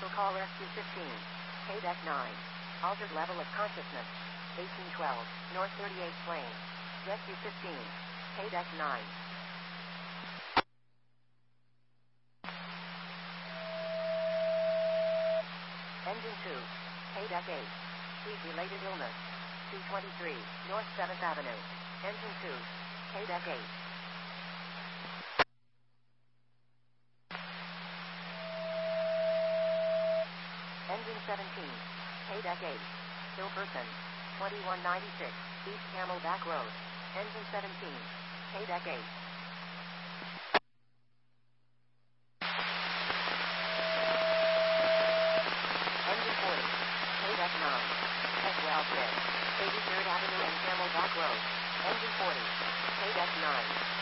Special call Rescue 15. KDEC 9. Altered level of consciousness. 1812. North 38th Lane. Rescue 15. KDEC 9. Engine 2. KDEC 8. Sleep-related illness. 223. North 7th Avenue. Engine 2. KDEC 8. Engine 17. KDEC 8. Still person. 2196. East Camelback Road. Engine 17. KDEC 8. Engine 40. KDEC 9. Teswell Bridge. 83rd Avenue and Camelback Road. Engine 40. KDEC 9.